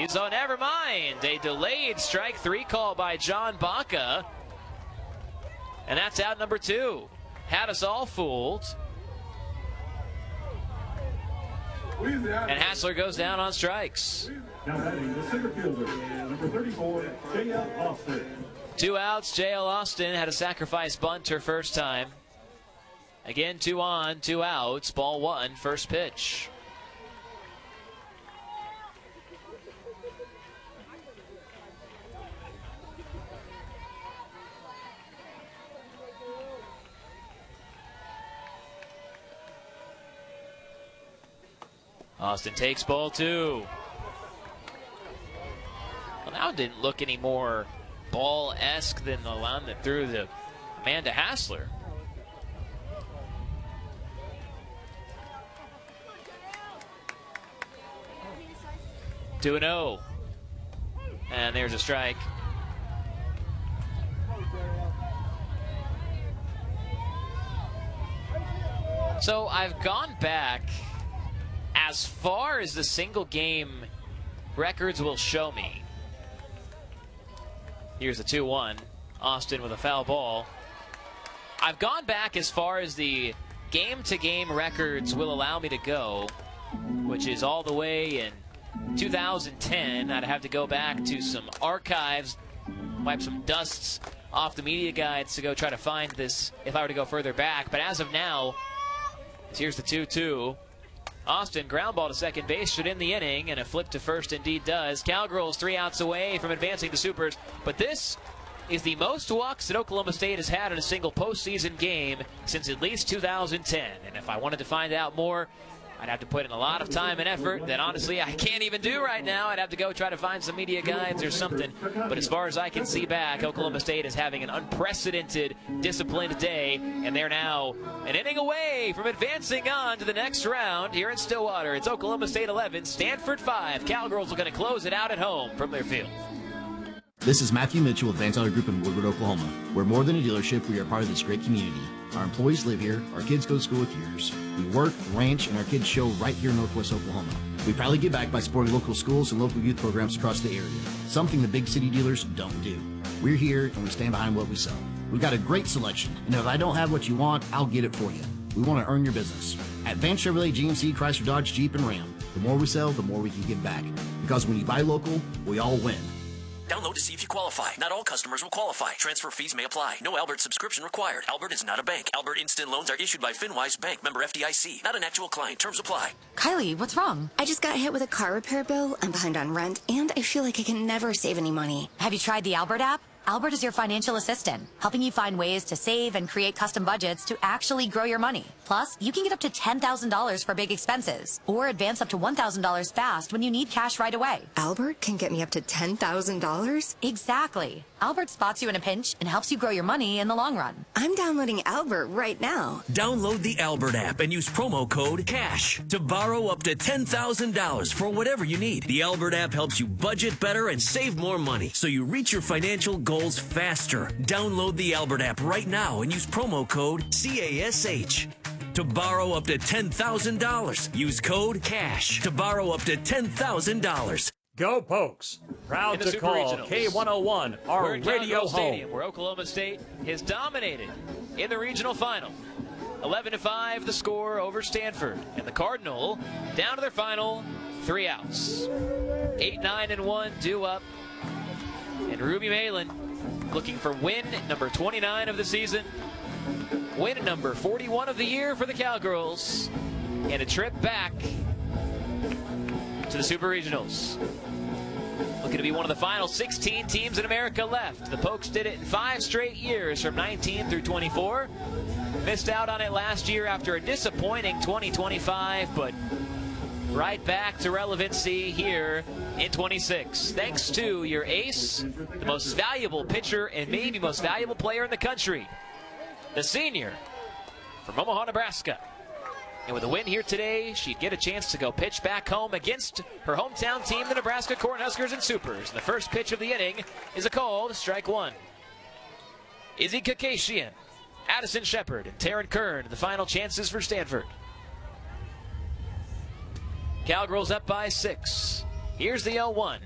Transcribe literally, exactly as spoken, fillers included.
leads. Oh, never mind. A delayed strike three call by John Baca. And that's out number two. Had us all fooled. And Hassler goes down on strikes. Now batting the center fielder, number thirty-four, J L Austin. Two outs. J L Austin had a sacrifice bunt her first time. Again, two on, two outs. Ball one, first pitch. Austin takes ball two. Well, now it didn't look any more ball-esque than the line that threw the man to Hassler. two and oh. And there's a strike. So I've gone back as far as the single game records will show me. Here's the two one. Austin with a foul ball. I've gone back as far as the game-to-game records will allow me to go, which is all the way in two thousand ten. I'd have to go back to some archives, wipe some dusts off the media guides to go try to find this if I were to go further back. But as of now, here's the two two. Austin, ground ball to second base, should end the inning, and a flip to first indeed does. Cowgirls three outs away from advancing to Supers, but this is the most walks that Oklahoma State has had in a single postseason game since at least two thousand ten. And if I wanted to find out more, I'd have to put in a lot of time and effort that honestly I can't even do right now. I'd have to go try to find some media guides or something. But as far as I can see back, Oklahoma State is having an unprecedented, disciplined day, and they're now an inning away from advancing on to the next round here in Stillwater. It's Oklahoma State eleven, Stanford five. Cowgirls are going to close it out at home from their field. This is Matthew Mitchell with Vance Auto Group in Woodward, Oklahoma. We're more than a dealership. We are part of this great community. Our employees live here. Our kids go to school with yours. We work, ranch, and our kids show right here in Northwest Oklahoma. We proudly give back by supporting local schools and local youth programs across the area, something the big city dealers don't do. We're here, and we stand behind what we sell. We've got a great selection, and if I don't have what you want, I'll get it for you. We want to earn your business. At Vance Chevrolet, G M C, Chrysler, Dodge, Jeep, and Ram, the more we sell, the more we can give back. Because when you buy local, we all win. Download to see if you qualify. Not all customers will qualify. Transfer fees may apply. No Albert subscription required. Albert is not a bank. Albert Instant Loans are issued by FinWise Bank, member F D I C. Not an actual client. Terms apply. Kylie, what's wrong? I just got hit with a car repair bill. I'm behind on rent, and I feel like I can never save any money. Have you tried the Albert app? Albert is your financial assistant, helping you find ways to save and create custom budgets to actually grow your money. Plus, you can get up to ten thousand dollars for big expenses, or advance up to one thousand dollars fast when you need cash right away. Albert can get me up to ten thousand dollars? Exactly. Albert spots you in a pinch and helps you grow your money in the long run. I'm downloading Albert right now. Download the Albert app and use promo code CASH to borrow up to ten thousand dollars for whatever you need. The Albert app helps you budget better and save more money, so you reach your financial goals faster. Download the Albert app right now and use promo code CASH to borrow up to ten thousand dollars. Use code CASH to borrow up to ten thousand dollars. Go Pokes! Proud to call Regionals. K one oh one our We're in radio Cowgirl home. Stadium, where Oklahoma State has dominated in the regional final. eleven to five the score over Stanford. And the Cardinal down to their final three outs. eight nine and one due up. And Ruby Malin looking for win number twenty-nine of the season. Win number forty-one of the year for the Cowgirls. And a trip back to the Super Regionals. Looking to be one of the final sixteen teams in America left. The Pokes did it in five straight years from nineteen through twenty-four. Missed out on it last year after a disappointing twenty twenty-five, but right back to relevancy here in twenty-six. Thanks to your ace, the most valuable pitcher and maybe most valuable player in the country, the senior from Omaha, Nebraska. And with a win here today, she'd get a chance to go pitch back home against her hometown team, the Nebraska Cornhuskers and Supers. And the first pitch of the inning is a called strike one. Izzy Kakashian, Addison Shepard, and Taryn Kern, the final chances for Stanford. Cowgirls up by six. Here's the oh one.